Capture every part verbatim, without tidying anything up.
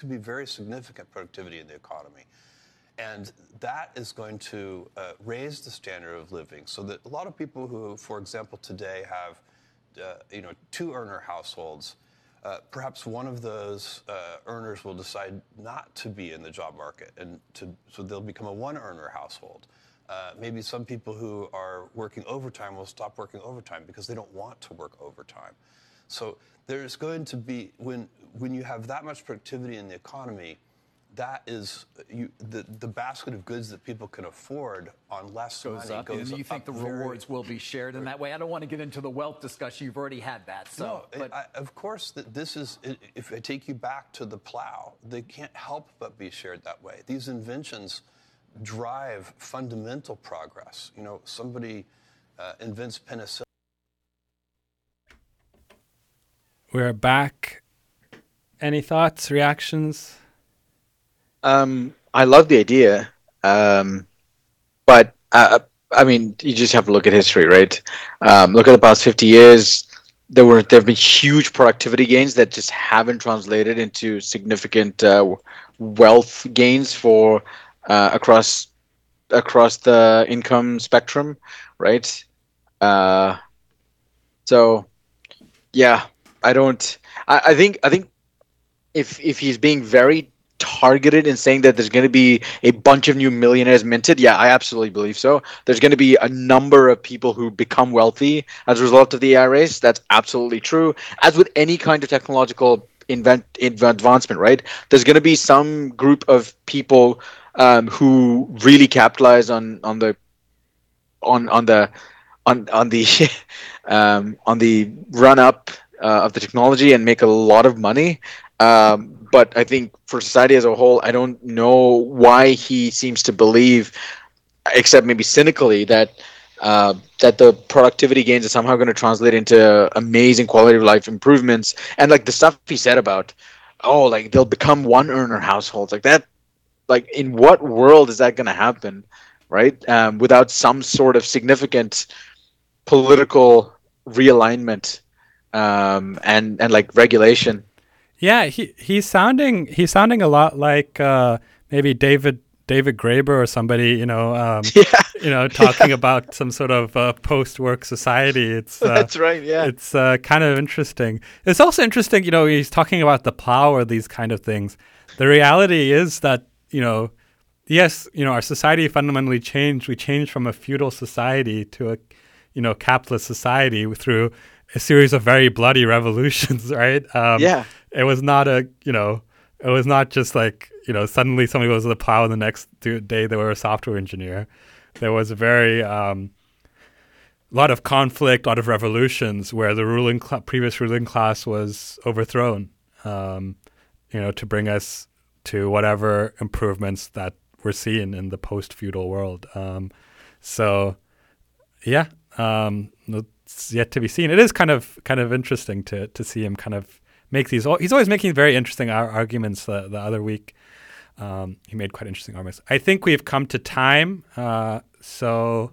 could be very significant productivity in the economy. And that is going to uh, raise the standard of living so that a lot of people who, for example, today have uh, you know, two earner households, uh, perhaps one of those uh, earners will decide not to be in the job market, and to, so they'll become a one earner household. Uh, maybe some people who are working overtime will stop working overtime because they don't want to work overtime. So there's going to be, when when you have that much productivity in the economy, that is you, the the basket of goods that people can afford on less goes money up, goes and you think the very, rewards will be shared in that way. I don't want to get into the wealth discussion. You've already had that. So, no, but I, of course, that this is. If I take you back to the plow, they can't help but be shared that way. These inventions drive fundamental progress. You know, somebody uh, invents penicillin. We're back. Any thoughts, reactions? Um, I love the idea, um, but uh, I mean, you just have to look at history, right? Um, look at the past fifty years. There were there have been huge productivity gains that just haven't translated into significant uh, wealth gains for uh, across across the income spectrum, right? Uh, so, yeah, I don't. I, I think I think if if he's being very targeted in saying that there's going to be a bunch of new millionaires minted, yeah, I absolutely believe so. There's going to be a number of people who become wealthy as a result of the A I race. That's absolutely true. As with any kind of technological invent advancement, right? There's going to be some group of people um, who really capitalize on on the on on the on on the um, on the run up uh, of the technology and make a lot of money. Um, but I think for society as a whole, I don't know why he seems to believe, except maybe cynically, that uh, that the productivity gains are somehow going to translate into amazing quality of life improvements. And like the stuff he said about, oh, like they'll become one earner households, like that. Like, in what world is that going to happen, right? Um, without some sort of significant political realignment um, and and like regulation. Yeah, he he's sounding he's sounding a lot like uh, maybe David David Graeber or somebody, you know, um, yeah. you know, talking yeah. about some sort of uh, post-work society. It's uh, that's right. Yeah, it's uh, kind of interesting. It's also interesting, you know, he's talking about the plow or these kind of things. The reality is that, you know, yes, you know, our society fundamentally changed. We changed from a feudal society to a, you know, capitalist society through a series of very bloody revolutions, right? Um, yeah. It was not a, you know, it was not just like, you know, suddenly somebody goes to the plow and the next day they were a software engineer. There was a very, um, lot of conflict, a lot of revolutions where the ruling cl- previous ruling class was overthrown, um, you know, to bring us to whatever improvements that we're seeing in the post-feudal world. Um, so, yeah, um, it's yet to be seen. It is kind of kind of interesting to to see him kind of make these. He's always making very interesting ar- arguments. The, the other week, um, he made quite interesting arguments. I think we've come to time. Uh, so,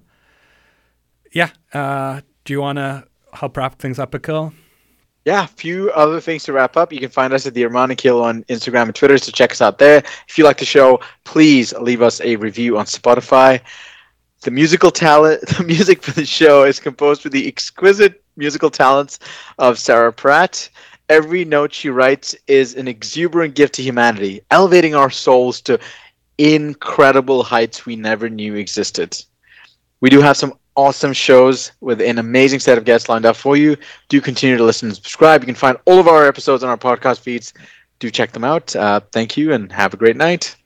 yeah, uh, do you want to help wrap things up, Akhil? Yeah, a few other things to wrap up. You can find us at the Arman Akhil on Instagram and Twitter, so check us out there. If you like the show, please leave us a review on Spotify. The musical talent, the music for the show is composed with the exquisite musical talents of Sarah Pratt. Every note she writes is an exuberant gift to humanity, elevating our souls to incredible heights we never knew existed. We do have some awesome shows with an amazing set of guests lined up for you. Do continue to listen and subscribe. You can find all of our episodes on our podcast feeds. Do check them out. Uh, thank you and have a great night.